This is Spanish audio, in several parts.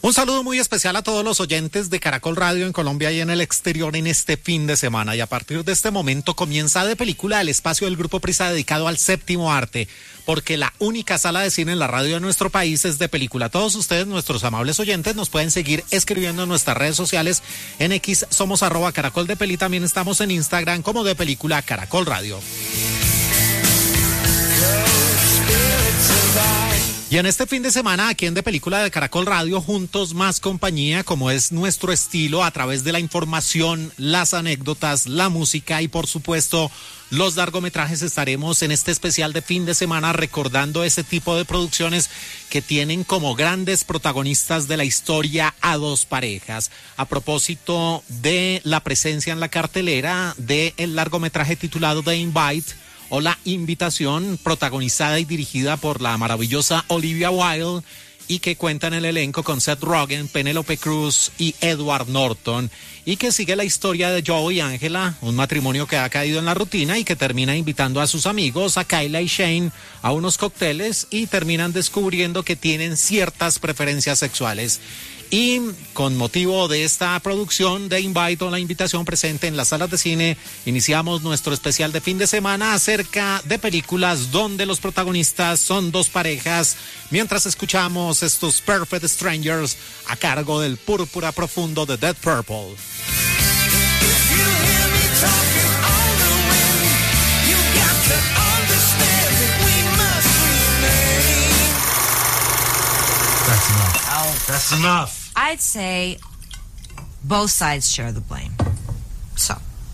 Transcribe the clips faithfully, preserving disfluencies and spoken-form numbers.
Un saludo muy especial a todos los oyentes de Caracol Radio en Colombia y en el exterior en este fin de semana. Y a partir de este momento comienza De Película, el espacio del Grupo Prisa dedicado al séptimo arte, porque la única sala de cine en la radio de nuestro país es De Película. Todos ustedes, nuestros amables oyentes, nos pueden seguir escribiendo en nuestras redes sociales. En X somos arroba Caracol de Peli, también estamos en Instagram como De Película Caracol Radio. Y en este fin de semana, aquí en De Película de Caracol Radio, juntos más compañía, como es nuestro estilo, a través de la información, las anécdotas, la música y, por supuesto, los largometrajes, estaremos en este especial de fin de semana recordando ese tipo de producciones que tienen como grandes protagonistas de la historia a dos parejas. A propósito de la presencia en la cartelera del largometraje titulado The Invite, o La Invitación, protagonizada y dirigida por la maravillosa Olivia Wilde, y que cuenta en el elenco con Seth Rogen, Penélope Cruz y Edward Norton, y que sigue la historia de Joe y Angela, un matrimonio que ha caído en la rutina y que termina invitando a sus amigos, a Kyla y Shane, a unos cócteles, y terminan descubriendo que tienen ciertas preferencias sexuales. Y con motivo de esta producción de Invite o La Invitación presente en las salas de cine, iniciamos nuestro especial de fin de semana acerca de películas donde los protagonistas son dos parejas, mientras escuchamos estos Perfect Strangers a cargo del Púrpura Profundo de Dead Purple. That's enough. That's enough. I'd say both sides share the blame. So,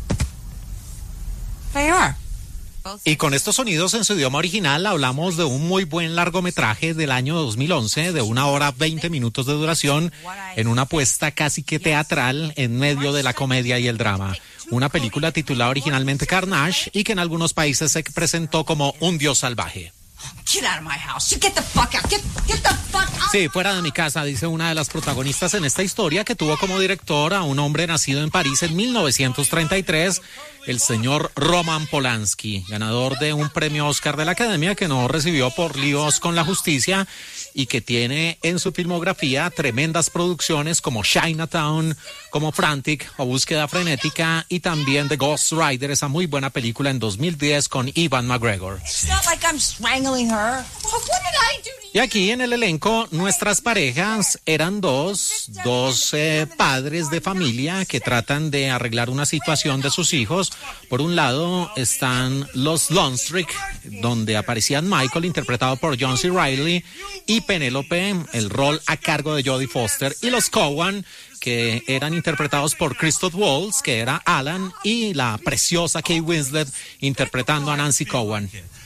there you are. Y con estos sonidos en su idioma original hablamos de un muy buen largometraje del año dos mil once, de una hora veinte minutos de duración, en una puesta casi que teatral en medio de la comedia y el drama. Una película titulada originalmente Carnage y que en algunos países se presentó como Un Dios Salvaje. Get out of my house. Get the fuck out. Get, get the fuck out. Sí, fuera de mi casa, dice una de las protagonistas en esta historia, que tuvo como director a un hombre nacido en París en mil novecientos treinta y tres, el señor Roman Polanski, ganador de un premio Oscar de la Academia que no recibió por líos con la justicia, y que tiene en su filmografía tremendas producciones como Chinatown, como Frantic o Búsqueda Frenética, y también The Ghost Rider, esa muy buena película en dos mil diez con Ewan McGregor. It's not like I'm strangling her. What did I do to you? Y aquí en el elenco, nuestras parejas eran dos, dos eh, padres de familia que tratan de arreglar una situación de sus hijos. Por un lado están los Lundstrik, donde aparecían Michael, interpretado por John C. Reilly, y Penélope, el rol a cargo de Jodie Foster, y los Cowan, que eran interpretados por Christoph Waltz, que era Alan, y la preciosa Kate Winslet interpretando a Nancy Cowan.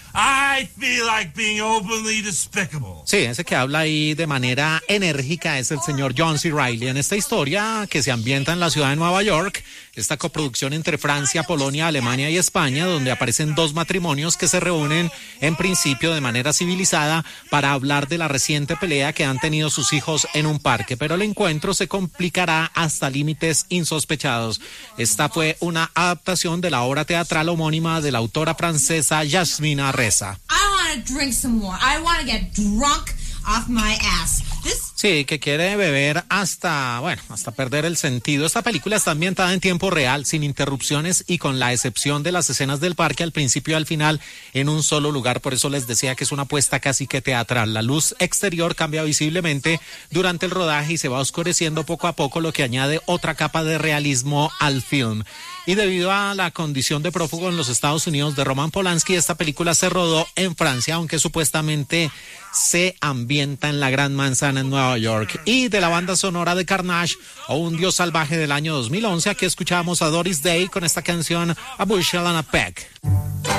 I feel like being openly despicable. Sí, ese que habla ahí de manera enérgica es el señor John C. Reilly. En esta historia, que se ambienta en la ciudad de Nueva York, esta coproducción entre Francia, Polonia, Alemania y España, donde aparecen dos matrimonios que se reúnen en principio de manera civilizada para hablar de la reciente pelea que han tenido sus hijos en un parque, pero el encuentro se complicará hasta límites insospechados. Esta fue una adaptación de la obra teatral homónima de la autora francesa Yasmina Reza. I want to drink some more. I want to get drunk off my ass. This... Sí, que quiere beber hasta, bueno, hasta perder el sentido. Esta película está ambientada en tiempo real, sin interrupciones y con la excepción de las escenas del parque al principio y al final en un solo lugar. Por eso les decía que es una puesta casi que teatral. La luz exterior cambia visiblemente durante el rodaje y se va oscureciendo poco a poco, lo que añade otra capa de realismo al film. Y debido a la condición de prófugo en los Estados Unidos de Roman Polanski, esta película se rodó en Francia, aunque supuestamente se ambienta en la Gran Manzana en Nueva York. Y de la banda sonora de Carnage o Un Dios Salvaje del año dos mil once, aquí escuchamos a Doris Day con esta canción A Bushel and a Peck.